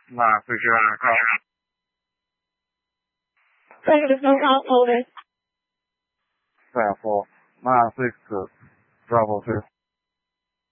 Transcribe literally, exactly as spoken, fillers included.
Nah, for sure. There's no route over. Four. Nine six two. Bravo two.